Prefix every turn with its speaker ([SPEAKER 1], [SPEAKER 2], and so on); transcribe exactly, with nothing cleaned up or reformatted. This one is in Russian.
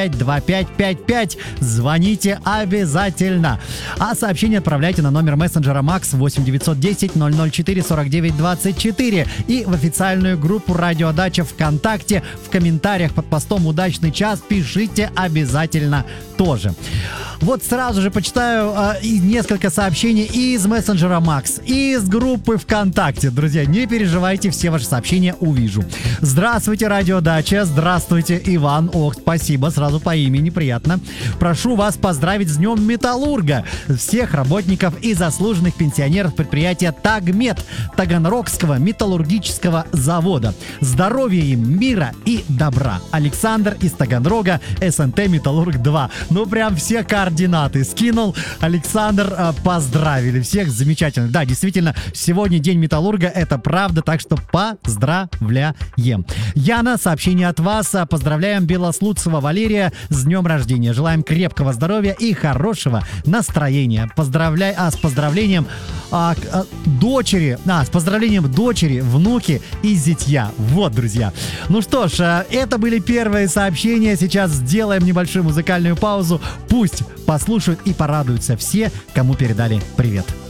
[SPEAKER 1] два пять пять пять. Звоните обязательно. А сообщение отправляйте на номер мессенджера Макс восемь девятьсот десять ноль ноль четыре сорок девять двадцать четыре и в официальную группу Радиодача ВКонтакте в комментариях под постом «Удачный час» пишите обязательно тоже. Вот сразу же почитаю э, несколько сообщений и из мессенджера Макс, и из группы ВКонтакте. Друзья, не переживайте, все ваши сообщения увижу. Здравствуйте, Радиодача. Здравствуйте, Иван. Ох, спасибо, сразу по имени, приятно. Прошу вас поздравить с Днем Металлурга всех работников и заслуженных пенсионеров предприятия «Тагмет» Таганрогского металлургического завода. Здоровья им, мира и добра. Александр из Таганрога, СНТ Металлург два. Ну, прям все координаты скинул. Александр, поздравили всех, замечательно. Да, действительно, сегодня День Металлурга, это правда, так что поздравляем. Яна, сообщение от вас. Поздравляем Белослудцева Валерия с днем рождения. Желаем крепкого здоровья и хорошего настроения. Поздравляй, а с поздравлением а, а, дочери, а, с поздравлением дочери, внуки и зятья. Вот, друзья. Ну что ж, это были первые сообщения. Сейчас сделаем небольшую музыкальную паузу. Пусть послушают и порадуются все, кому передали привет.